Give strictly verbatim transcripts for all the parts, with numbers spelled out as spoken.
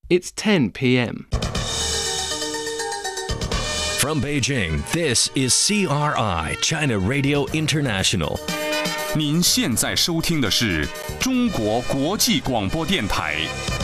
It's ten p.m. From Beijing, this is C R I, China Radio International. 您现在收听的是中国国际广播电台。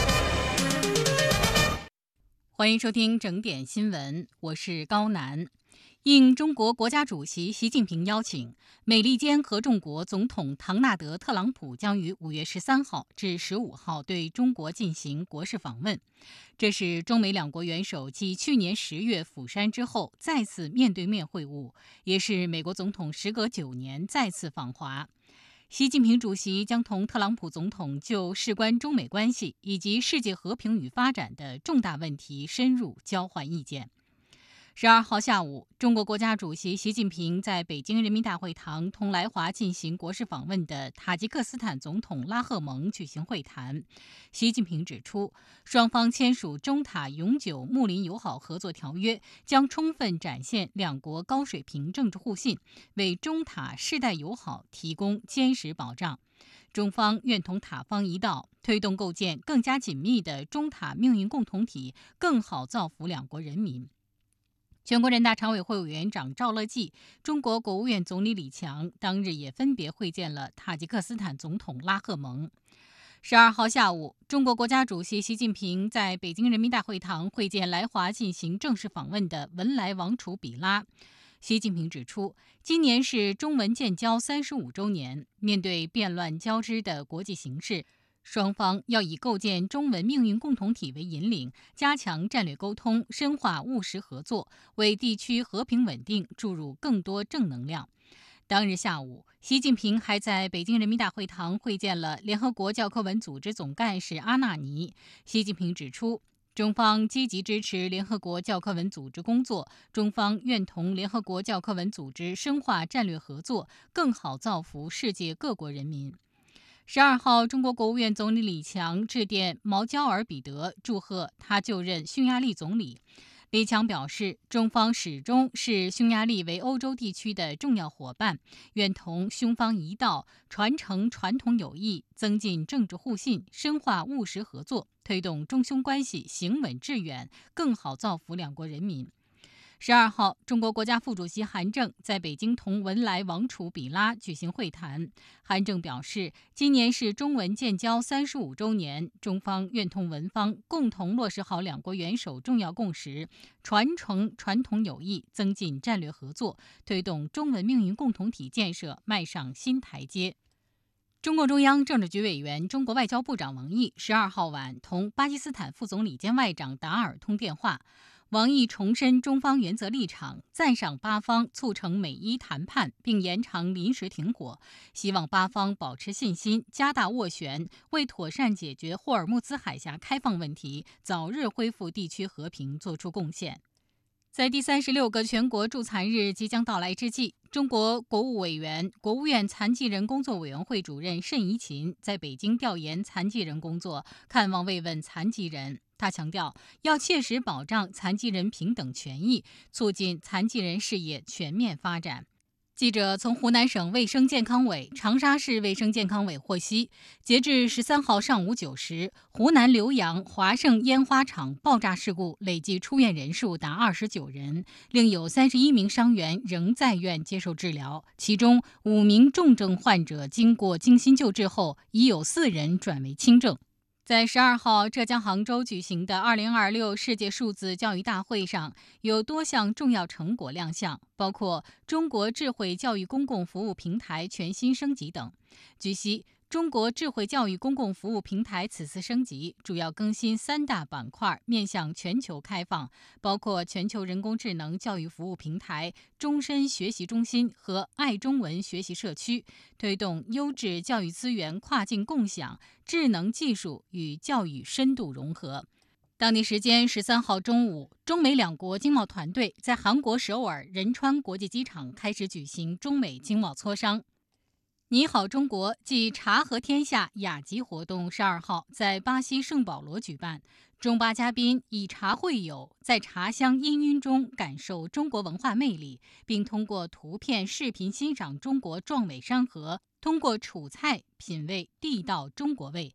欢迎收听整点新闻，我是高楠。应中国国家主席习近平邀请，美利坚合众国总统唐纳德·特朗普将于五月十三号至十五号对中国进行国事访问。这是中美两国元首继去年十月釜山之后再次面对面会晤，也是美国总统时隔九年再次访华。习近平主席将同特朗普总统就事关中美关系以及世界和平与发展的重大问题深入交换意见。十二号下午，中国国家主席习近平在北京人民大会堂同来华进行国事访问的塔吉克斯坦总统拉赫蒙举行会谈。习近平指出，双方签署中塔永久睦邻友好合作条约，将充分展现两国高水平政治互信，为中塔世代友好提供坚实保障。中方愿同塔方一道，推动构建更加紧密的中塔命运共同体，更好造福两国人民。全国人大常委会委员长赵乐际、中国国务院总理李强当日也分别会见了塔吉克斯坦总统拉赫蒙。十二号下午，中国国家主席习近平在北京人民大会堂会见来华进行正式访问的文莱王储比拉。习近平指出，今年是中文建交三十五周年，面对变乱交织的国际形势，双方要以构建中文命运共同体为引领，加强战略沟通，深化务实合作，为地区和平稳定注入更多正能量。当日下午，习近平还在北京人民大会堂会见了联合国教科文组织总干事阿纳尼。习近平指出，中方积极支持联合国教科文组织工作，中方愿同联合国教科文组织深化战略合作，更好造福世界各国人民。十二号，中国国务院总理李强致电毛焦尔彼得，祝贺他就任匈牙利总理。李强表示，中方始终视匈牙利为欧洲地区的重要伙伴，愿同匈方一道，传承传统友谊，增进政治互信，深化务实合作，推动中匈关系行稳致远，更好造福两国人民。十二号，中国国家副主席韩正在北京同文莱王储比拉举行会谈。韩正表示，今年是中文建交三十五周年，中方愿同文方共同落实好两国元首重要共识，传承传统友谊，增进战略合作，推动中文命运共同体建设迈上新台阶。中共中央政治局委员、中国外交部长王毅十二号晚同巴基斯坦副总理兼外长达尔通电话。王毅重申中方原则立场，赞赏巴方促成美伊谈判并延长临时停火，希望巴方保持信心，加大斡旋，为妥善解决霍尔木兹海峡开放问题，早日恢复地区和平作出贡献。在第三十六个全国助残日即将到来之际，中国国务委员、国务院残疾人工作委员会主任谌贻琴在北京调研残疾人工作，看望慰问残疾人。他强调，要切实保障残疾人平等权益，促进残疾人事业全面发展。记者从湖南省卫生健康委、长沙市卫生健康委获悉，截至十三号上午九时，湖南浏阳华盛烟花厂爆炸事故累计出院人数达二十九人，另有三十一名伤员仍在院接受治疗，其中五名重症患者经过精心救治后，已有四人转为轻症。在十二号浙江杭州举行的二零二六世界数字教育大会上，有多项重要成果亮相，包括中国智慧教育公共服务平台全新升级等。据悉，中国智慧教育公共服务平台此次升级主要更新三大板块，面向全球开放，包括全球人工智能教育服务平台、终身学习中心和爱中文学习社区，推动优质教育资源跨境共享，智能技术与教育深度融合。当地时间十三号中午，中美两国经贸团队在韩国首尔仁川国际机场开始举行中美经贸磋商。你好中国暨茶和天下雅集活动十二号在巴西圣保罗举办，中巴嘉宾以茶会友，在茶香氤氲中感受中国文化魅力，并通过图片、视频欣赏中国壮美山河，通过楚菜品味地道中国味。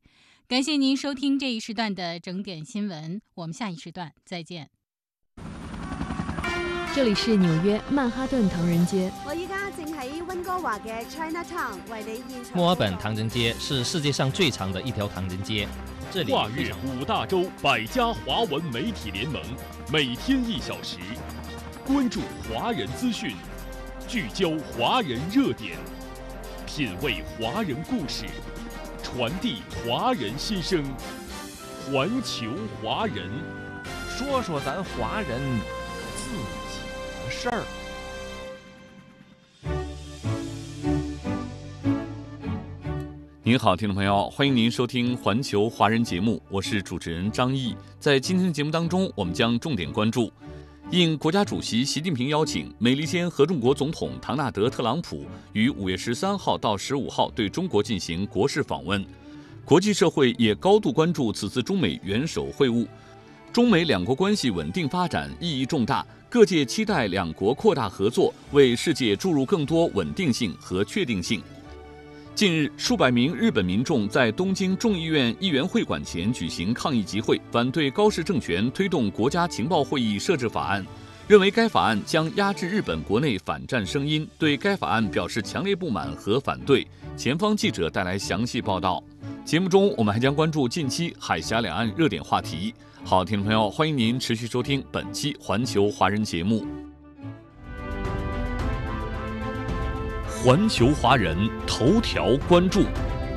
感谢您收听这一时段的整点新闻，我们下一时段再见。 这里是紐約曼哈頓唐人街。 我依家正喺溫哥華嘅 Chinatown 為你現場。 墨爾本唐人街是世界上最長的一條唐人街，這裡跨越五大洲百家華文媒體聯盟，每天一小時，關注華人資訊，聚焦華人熱點，品味華人故事，傳遞華人心聲，環球華人， 說說咱華人自己的事兒。 您好，听众朋友，欢迎您收听环球华人节目，我是主持人张毅。在今天的节目当中，我们将重点关注应国家主席习近平邀请，美利坚合众国总统唐纳德·特朗普于五月十三号到十五号对中国进行国事访问。国际社会也高度关注此次中美元首会晤，中美两国关系稳定发展意义重大，各界期待两国扩大合作，为世界注入更多稳定性和确定性。近日，数百名日本民众在东京众议院议员会馆前举行抗议集会，反对高市政权推动国家情报会议设置法案，认为该法案将压制日本国内反战声音，对该法案表示强烈不满和反对。前方记者带来详细报道。节目中，我们还将关注近期海峡两岸热点话题。好，听众朋友，欢迎您持续收听本期环球华人节目。环球华人头条关注。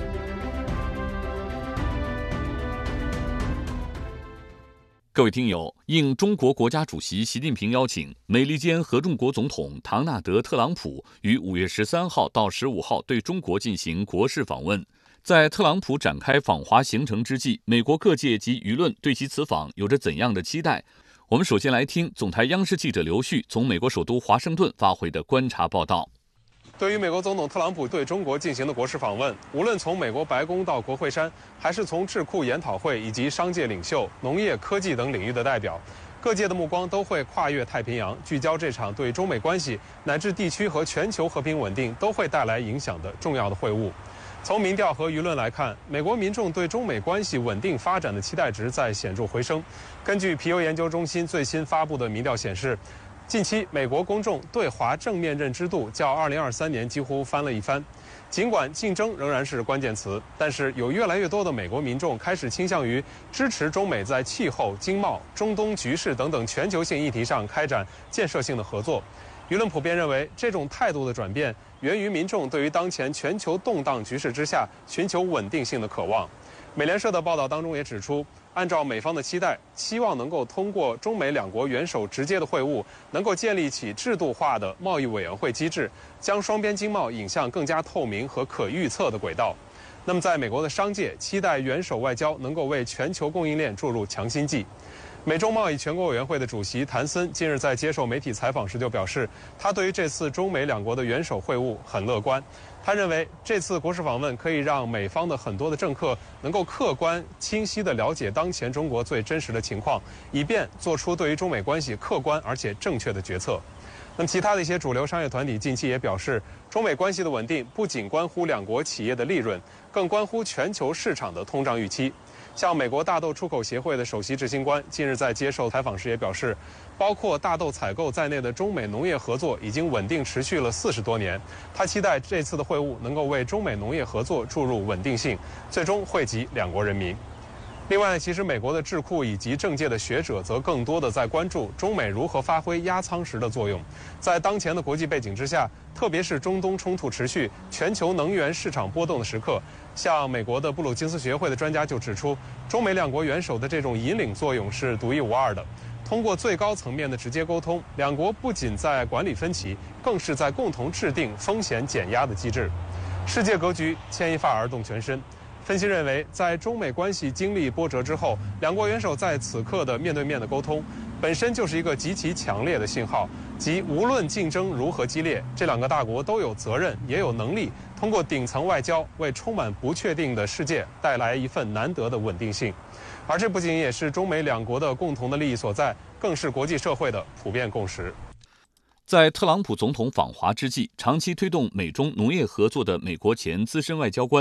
各位听友，应中国国家主席习近平邀请，美利坚合众国总统唐纳德·特朗普于五月十三号到十五号对中国进行国事访问。在特朗普展开访华行程之际，美国各界及舆论对其此访有着怎样的期待？我们首先来听总台央视记者刘旭从美国首都华盛顿发回的观察报道。 对于美国总统特朗普对中国进行的国事访问，无论从美国白宫到国会山，还是从智库研讨会以及商界领袖、农业、科技等领域的代表，各界的目光都会跨越太平洋，聚焦这场对中美关系乃至地区和全球和平稳定都会带来影响的重要的会晤。从民调和舆论来看，美国民众对中美关系稳定发展的期待值在显著回升。根据皮尤研究中心最新发布的民调显示，近期美国公众对华正面认知度较二零二三年几乎翻了一番。尽管竞争仍然是关键词，但是有越来越多的美国民众开始倾向于支持中美在气候、经贸、中东局势等等全球性议题上开展建设性的合作。舆论普遍认为，这种态度的转变源于民众对于当前全球动荡局势之下寻求稳定性的渴望。美联社的报道当中也指出，按照美方的期待，希望能够通过中美两国元首直接的会晤，能够建立起制度化的贸易委员会机制，将双边经贸引向更加透明和可预测的轨道。那么，在美国的商界期待元首外交能够为全球供应链注入强心剂。美中贸易全国委员会的主席谭森近日在接受媒体采访时就表示，他对于这次中美两国的元首会晤很乐观。他认为这次国事访问可以让美方的很多的政客能够客观清晰地了解当前中国最真实的情况，以便做出对于中美关系客观而且正确的决策。那么其他的一些主流商业团体近期也表示，中美关系的稳定不仅关乎两国企业的利润，更关乎全球市场的通胀预期。像美国大豆出口协会的首席执行官近日在接受采访时也表示，包括大豆采购在内的中美农业合作已经稳定持续了四十多年。他期待这次的会晤能够为中美农业合作注入稳定性，最终惠及两国人民。另外，其实美国的智库以及政界的学者则更多的在关注中美如何发挥压舱石的作用。在当前的国际背景之下，特别是中东冲突持续、全球能源市场波动的时刻，像美国的布鲁金斯学会的专家就指出，中美两国元首的这种引领作用是独一无二的。通过最高层面的直接沟通，两国不仅在管理分歧，更是在共同制定风险减压的机制。世界格局牵一发而动全身。分析认为，在中美关系经历波折之后，两国元首在此刻的面对面的沟通，本身就是一个极其强烈的信号，即无论竞争如何激烈，这两个大国都有责任，也有能力通过顶层外交，为充满不确定的世界带来一份难得的稳定性。而这不仅也是中美两国的共同的利益所在，更是国际社会的普遍共识。 在特朗普总统访华之际，长期推动美中农业合作的美国前资深外交官、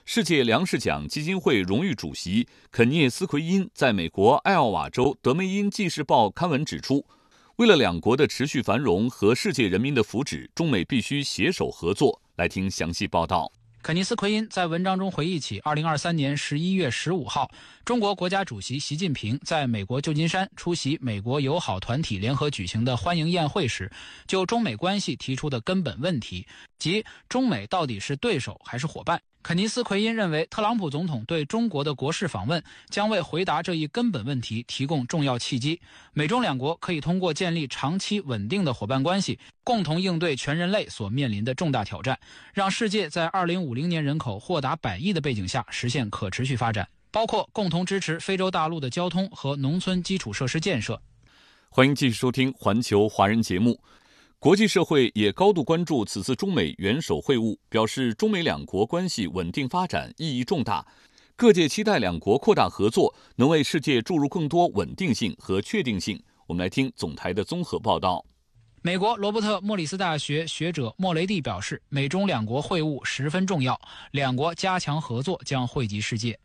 世界粮食奖基金会荣誉主席肯涅斯·奎因在美国艾奥瓦州德梅因纪事报刊文指出，为了两国的持续繁荣和世界人民的福祉，中美必须携手合作。来听详细报道。 肯尼斯·奎因在文章中回忆起二零二三年十一月十五号，中国国家主席习近平在美国旧金山出席美国友好团体联合举行的欢迎宴会时，就中美关系提出的根本问题，即中美到底是对手还是伙伴。肯尼斯·奎因认为，特朗普总统对中国的国事访问将为回答这一根本问题提供重要契机。美中两国可以通过建立长期稳定的伙伴关系，共同应对全人类所面临的重大挑战，让世界在二零五零年人口或达百亿的背景下实现可持续发展，包括共同支持非洲大陆的交通和农村基础设施建设。 欢迎继续收听环球华人节目。国际社会也高度关注此次中美元首会晤，表示中美两国关系稳定发展意义重大。各界期待两国扩大合作，能为世界注入更多稳定性和确定性。我们来听总台的综合报道。 美国罗伯特莫里斯大学学者莫雷蒂表示，美中两国会晤十分重要，两国加强合作将惠及世界。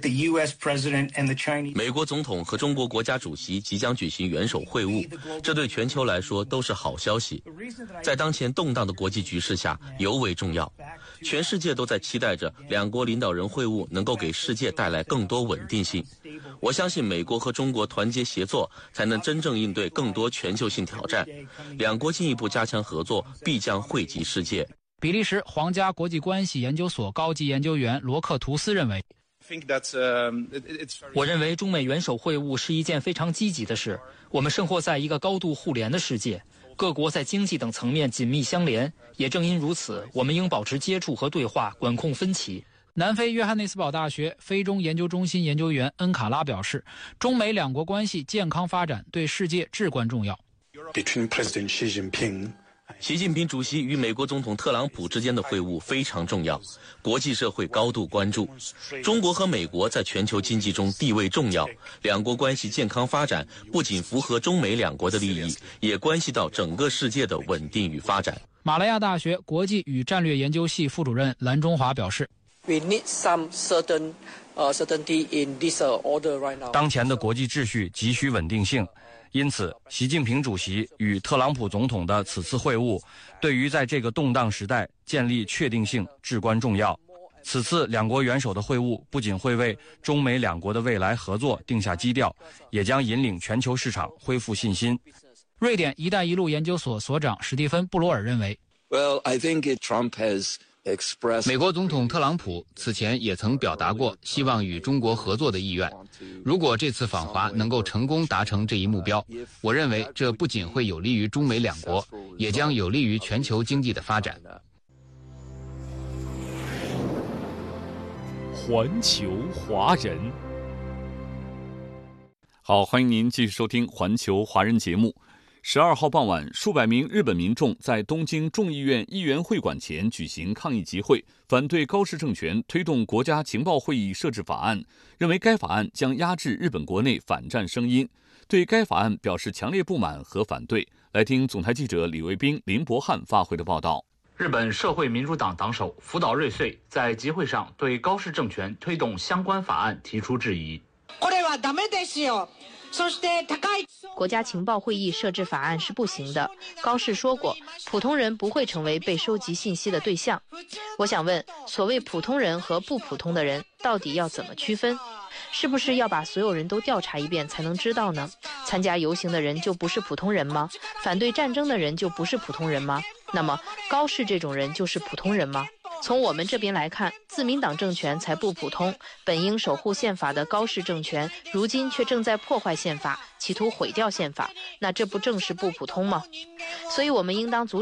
美国总统和中国国家主席即将举行元首会晤，这对全球来说都是好消息。在当前动荡的国际局势下尤为重要，全世界都在期待着两国领导人会晤能够给世界带来更多稳定性。我相信美国和中国团结协作，才能真正应对更多全球性挑战。两国进一步加强合作，必将惠及世界。 比利时皇家国际关系研究所高级研究员罗克图斯认为， 我认为中美元首会晤是一件非常积极的事。我们生活在一个高度互联的世界，各国在经济等层面紧密相连，也正因如此，我们应保持接触和对话，管控分歧。 南非约翰内斯堡大学非中研究中心研究员恩卡拉表示，中美两国关系健康发展对世界至关重要。 习近平主席与美国总统特朗普之间的会晤非常重要，国际社会高度关注。中国和美国在全球经济中地位重要，两国关系健康发展不仅符合中美两国的利益，也关系到整个世界的稳定与发展。 马来亚大学国际与战略研究系副主任蓝中华表示， We need some certain, uh, certainty in this uh, order right now. 当前的国际秩序急需稳定性。因此，习近平主席与特朗普总统的此次会晤，对于在这个动荡时代建立确定性至关重要。此次两国元首的会晤不仅会为中美两国的未来合作定下基调，也将引领全球市场恢复信心。 瑞典“一带一路”研究所所长史蒂芬·布罗尔认为 ，Well, I think it, Trump has 美国总统特朗普此前也曾表达过希望与中国合作的意愿。如果这次访华能够成功达成这一目标，我认为这不仅会有利于中美两国，也将有利于全球经济的发展。 环球华人， 好，欢迎您继续收听环球华人节目。十二号傍晚，数百名日本民众在东京众议院议员会馆前举行抗议集会，反对高市政权推动国家情报会议设置法案，认为该法案将压制日本国内反战声音，对该法案表示强烈不满和反对。来听总台记者李卫兵、林博汉发回的报道。 日本社会民主党党首福岛瑞穗在集会上对高市政权推动相关法案提出质疑。 国家情报会议设置法案是不行的。高市说过，普通人不会成为被收集信息的对象。我想问，所谓普通人和不普通的人到底要怎么区分？是不是要把所有人都调查一遍才能知道呢？参加游行的人就不是普通人吗？反对战争的人就不是普通人吗？那么高市这种人就是普通人吗？从我们这边来看，自民党政权才不普通，本应守护宪法的高市政权，如今却正在破坏宪法，企图毁掉宪法，那这不正是不普通吗？所以我们应当阻